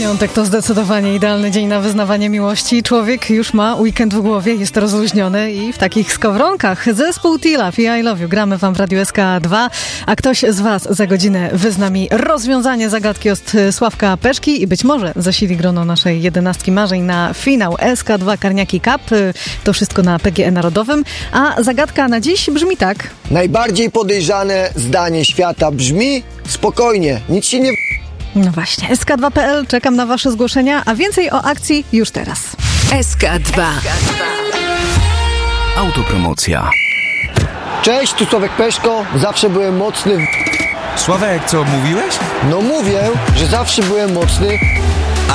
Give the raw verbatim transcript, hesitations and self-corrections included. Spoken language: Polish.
Piątek to zdecydowanie idealny dzień na wyznawanie miłości. Człowiek już ma weekend w głowie, jest rozluźniony i w takich skowronkach. Zespół T-Love i I Love You gramy wam w Radiu S K dwa, a ktoś z was za godzinę wyzna mi rozwiązanie zagadki od Sławka Peszki i być może zasili grono naszej jedenastki marzeń na finał S K dwa Karniaki Cup. To wszystko na P G E Narodowym, a zagadka na dziś brzmi tak. Najbardziej podejrzane zdanie świata brzmi spokojnie, nic się nie... No właśnie, S K dwa kropka P L, czekam na wasze zgłoszenia, a więcej o akcji już teraz. S K dwa. Autopromocja. Cześć, tu Sławek Peszko, zawsze byłem mocny w... Sławek, co mówiłeś? No mówię, że zawsze byłem mocny